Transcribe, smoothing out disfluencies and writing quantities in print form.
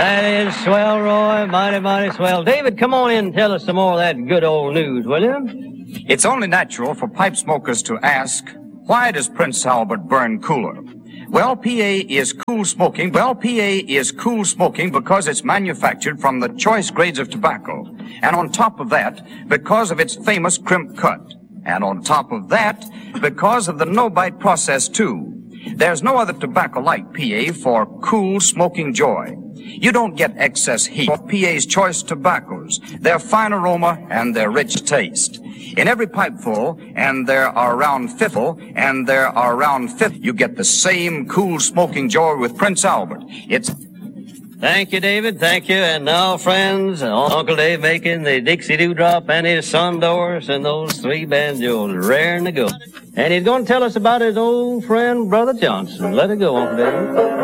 That is swell, Roy. Mighty, mighty swell. David, come on in and tell us some more of that good old news, will you? It's only natural for pipe smokers to ask, why does Prince Albert burn cooler? Well, PA is cool smoking. Because it's manufactured from the choice grades of tobacco. And on top of that, because of its famous crimp cut. And on top of that, because of the no-bite process, too. There's no other tobacco like PA for cool smoking joy. You don't get excess heat of PA's choice tobaccos, their fine aroma and their rich taste. In every pipeful, and there are around 50, you get the same cool smoking joy with Prince Albert. Thank you, David. Thank you. And now, friends, Uncle Dave making the Dixie Dewdrop and his son Doris and those three banjos raring to go. And he's going to tell us about his old friend, Brother Johnson. Let it go, Uncle Dave.